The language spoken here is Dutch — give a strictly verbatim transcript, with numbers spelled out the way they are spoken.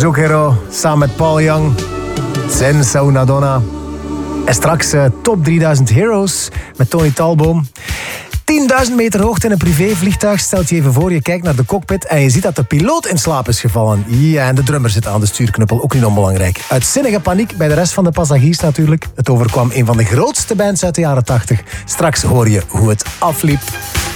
Zucchero samen met Paul Young. Senza una donna. En straks uh, Top drieduizend Heroes met Tony Talboom. tienduizend meter hoogte in een privévliegtuig. Stelt je even voor, je kijkt naar de cockpit en je ziet dat de piloot in slaap is gevallen. Ja, en de drummer zit aan de stuurknuppel, ook niet onbelangrijk. Uitzinnige paniek bij de rest van de passagiers natuurlijk. Het overkwam een van de grootste bands uit de jaren tachtig. Straks hoor je hoe het afliep.